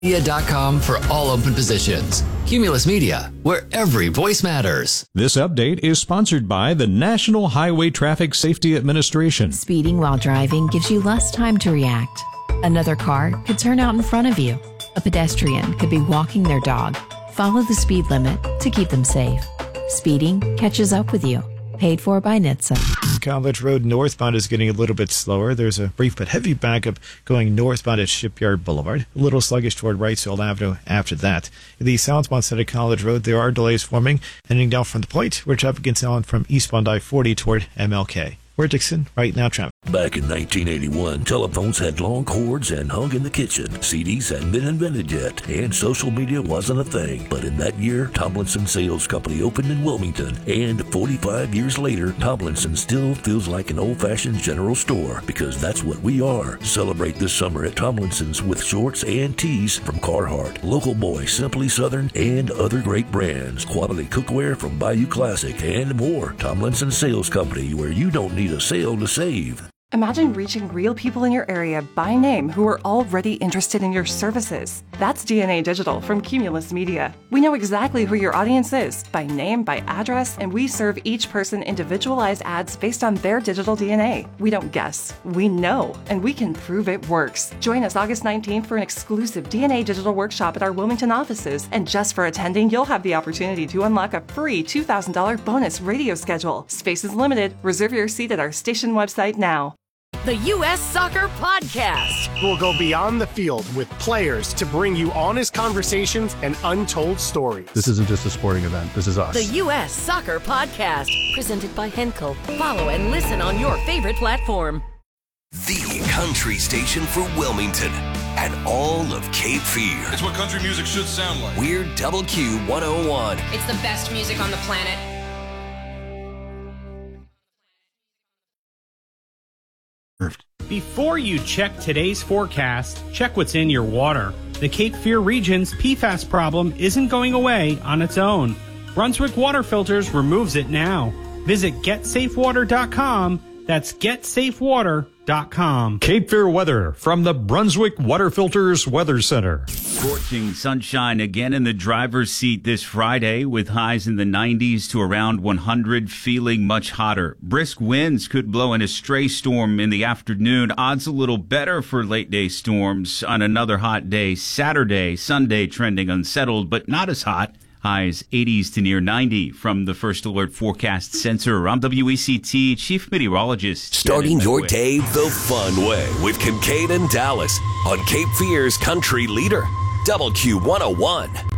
Media.com for all open positions. Cumulus Media, where every voice matters. This update is sponsored by the National Highway Traffic Safety Administration. Speeding while driving gives you less time to react. Another car could turn out in front of you. A pedestrian could be walking their dog. Follow the speed limit to keep them safe. Speeding catches up with you. Paid for by NHTSA. College Road northbound is getting a little bit slower. There's a brief but heavy backup going northbound at Shipyard Boulevard. A little sluggish toward Wrightsville Avenue after that. In the southbound side of College Road, there are delays forming heading down from the Point, where traffic gets on from eastbound I-40 toward MLK. We're Dixon, right now traffic. Back in 1981, telephones had long cords and hung in the kitchen. CDs hadn't been invented yet, and social media wasn't a thing. But in that year, Tomlinson Sales Company opened in Wilmington, and 45 years later, Tomlinson still feels like an old-fashioned general store, because that's what we are. Celebrate this summer at Tomlinson's with shorts and tees from Carhartt, Local Boy, Simply Southern, and other great brands. Quality cookware from Bayou Classic, and more. Tomlinson Sales Company, where you don't need a sale to save. Imagine reaching real people in your area by name who are already interested in your services. That's DNA Digital from Cumulus Media. We know exactly who your audience is, by name, by address, and we serve each person individualized ads based on their digital DNA. We don't guess, we know, and we can prove it works. Join us August 19th for an exclusive DNA Digital workshop at our Wilmington offices, and just for attending, you'll have the opportunity to unlock a free $2,000 bonus radio schedule. Space is limited. Reserve your seat at our station website now. The U.S. Soccer Podcast. We'll go beyond the field with players to bring you honest conversations and untold stories. This isn't just a sporting event. This is us. The U.S. Soccer Podcast. Presented by Henkel. Follow and listen on your favorite platform. The country station for Wilmington and all of Cape Fear. It's what country music should sound like. We're Double Q 101. It's the best music on the planet. Before you check today's forecast, check what's in your water. The Cape Fear region's PFAS problem isn't going away on its own. Brunswick Water Filters removes it now. Visit GetSafeWater.com. That's GetSafeWater.com. Cape Fear weather from the Brunswick Water Filters Weather Center. Scorching sunshine again in the driver's seat this Friday with highs in the 90s to around 100, feeling much hotter. Brisk winds could blow in a stray storm in the afternoon. Odds a little better for late day storms on another hot day Saturday. Sunday trending unsettled, but not as hot. Highs 80s to near 90 from the First Alert Forecast Center. I'm WECT Chief Meteorologist. Starting your day the fun way with Kincaid and Dallas on Cape Fear's Country Leader, WQ 101.